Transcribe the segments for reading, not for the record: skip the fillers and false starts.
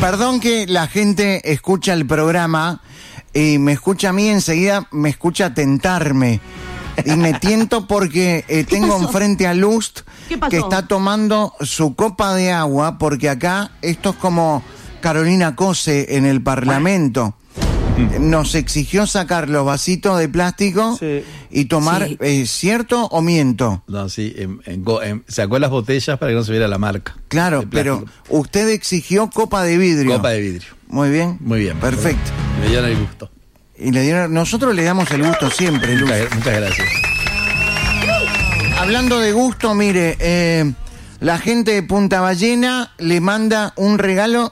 Perdón que la gente escucha el programa y me escucha a mí, enseguida me escucha tentarme. Y me tiento porque tengo enfrente a Lust, que está tomando su copa de agua, porque acá esto es como Carolina Cose en el Parlamento. Nos exigió sacar los vasitos de plástico y tomar, ¿cierto o miento? No, sí, sacó las botellas para que no se viera la marca. Claro, pero usted exigió copa de vidrio. Copa de vidrio. Muy bien. Muy bien. Perfecto. Me dieron el gusto. Y nosotros le damos el gusto siempre, Luz. Muchas gracias. Hablando de gusto, mire, la gente de Punta Ballena le manda un regalo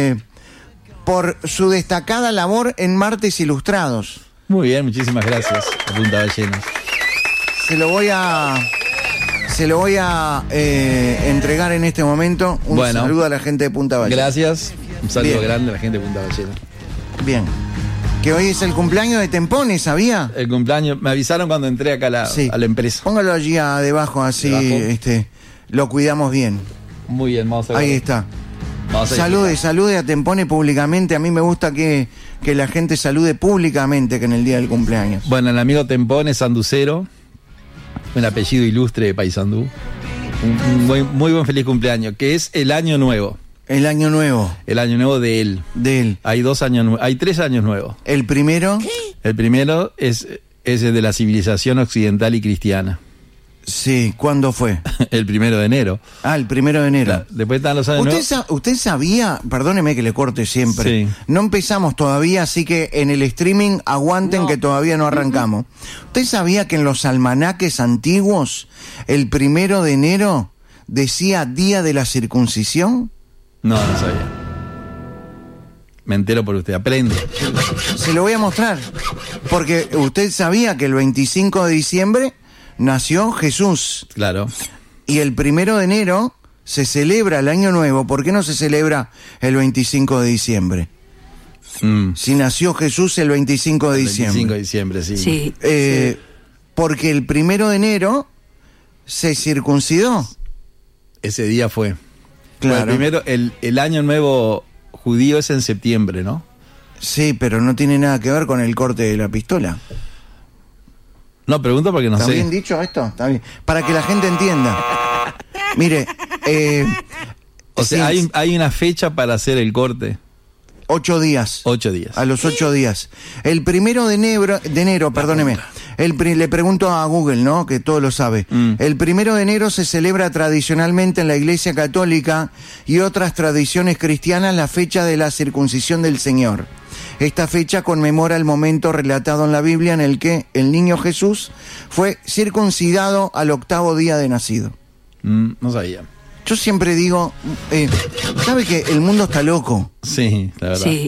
por su destacada labor en Martes Ilustrados. Muy bien, muchísimas gracias a Punta Ballena. Se lo voy a entregar en este momento. Un saludo a la gente de Punta Ballena. Gracias. Un saludo grande a la gente de Punta Ballena. Bien. Que hoy es el cumpleaños de Tempone, ¿sabía? El cumpleaños, me avisaron cuando entré acá a la empresa. Póngalo allí debajo, así lo cuidamos bien. Muy bien, vamos a ver. Ahí está. Salude a Tempone públicamente. A mí me gusta que la gente salude públicamente que en el día del cumpleaños. Bueno, el amigo Tempone es sanducero, un apellido ilustre de Paysandú. Un muy buen feliz cumpleaños, que es el año nuevo. El año nuevo. El año nuevo de él. De él. Hay 3 años nuevos. ¿El primero? ¿Qué? El primero es el de la civilización occidental y cristiana. Sí, ¿cuándo fue? El 1 de enero. Ah, el 1 de enero. Claro. Después están los años nuevos. ¿Usted sabía? Perdóneme que le corte siempre. Sí. No empezamos todavía, así que en el streaming aguanten que todavía no arrancamos. ¿Usted sabía que en los almanaques antiguos el 1 de enero decía Día de la Circuncisión? No sabía. Me entero por usted, aprende. Se lo voy a mostrar. Porque usted sabía que el 25 de diciembre nació Jesús. Claro. Y el 1 de enero se celebra el Año Nuevo. ¿Por qué no se celebra el 25 de diciembre? Si nació Jesús el 25 de diciembre. El 25 de diciembre, sí. Porque el 1 de enero se circuncidó. Ese día fue. Claro. Bueno, primero, el año nuevo judío es en septiembre, ¿no? Sí, pero no tiene nada que ver con el corte de la pistola. No, pregunto porque no sé. ¿Está bien dicho esto? Está bien. Para que la gente entienda. Mire, hay una fecha para hacer el corte. 8 días. 8 días. A los 8 días. El 1 de enero, perdóneme. Le pregunto a Google, ¿no? Que todo lo sabe. El 1 de enero se celebra tradicionalmente en la Iglesia Católica y otras tradiciones cristianas la fecha de la circuncisión del Señor. Esta fecha conmemora el momento relatado en la Biblia en el que el niño Jesús fue circuncidado al 8º día de nacido. No sabía. Yo siempre digo, ¿sabe que el mundo está loco? Sí, la verdad. Sí.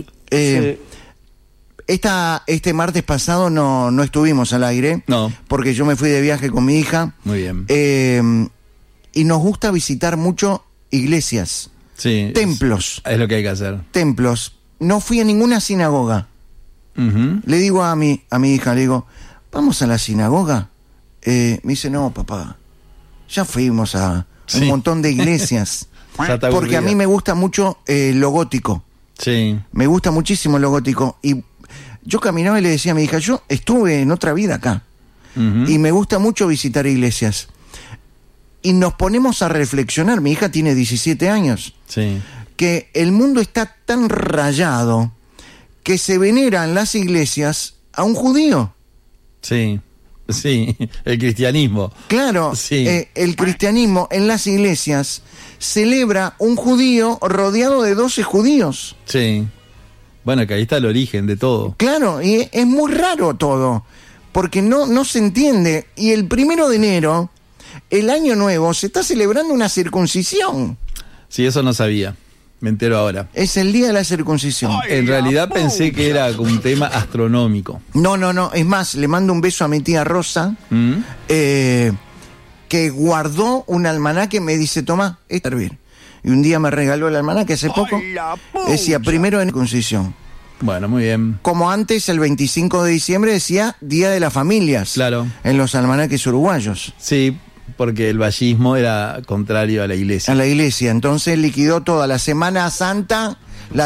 Este martes pasado no estuvimos al aire. No. Porque yo me fui de viaje con mi hija. Muy bien. Y nos gusta visitar mucho iglesias. Sí. Templos. Es lo que hay que hacer. Templos. No fui a ninguna sinagoga. Le digo a mi hija, le digo, ¿vamos a la sinagoga? Me dice, no, papá. Ya fuimos a un montón de iglesias. Porque a mí me gusta mucho lo gótico. Sí. Me gusta muchísimo lo gótico. Y yo caminaba y le decía a mi hija, yo estuve en otra vida acá. Y me gusta mucho visitar iglesias. Y nos ponemos a reflexionar. Mi hija tiene 17 años. Sí. Que el mundo está tan rayado que se venera en las iglesias a un judío. Sí. Sí, el cristianismo. Claro, sí. El cristianismo en las iglesias celebra un judío rodeado de 12 judíos. Sí. Bueno, que ahí está el origen de todo. Claro, y es muy raro todo, porque no se entiende. Y el 1 de enero, el año nuevo, se está celebrando una circuncisión. Sí, eso no sabía. Me entero ahora. Es el día de la circuncisión. En realidad pensé que era un tema astronómico. No. Es más, le mando un beso a mi tía Rosa, que guardó un almanaque, me dice, toma, está bien. Y un día me regaló el almanaque hace poco. Decía 1 de circuncisión. Bueno, muy bien. Como antes, el 25 de diciembre decía Día de las Familias. Claro. En los almanaques uruguayos. Sí, porque el vallismo era contrario a la iglesia. A la iglesia. Entonces liquidó toda la Semana Santa